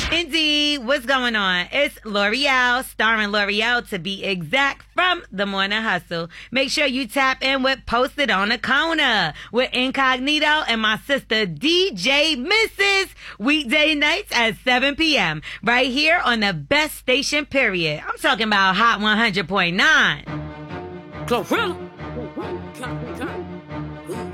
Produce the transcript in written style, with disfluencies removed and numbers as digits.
Indeed, what's going on? It's L'Oreal, starring L'Oreal to be exact, from The Morning Hustle. Make sure you tap in with Posted on the Corner with Incognito and my sister DJ Mrs. Weekday nights at 7 p.m. right here on the best station, period. I'm talking about Hot 100.9. Glorilla.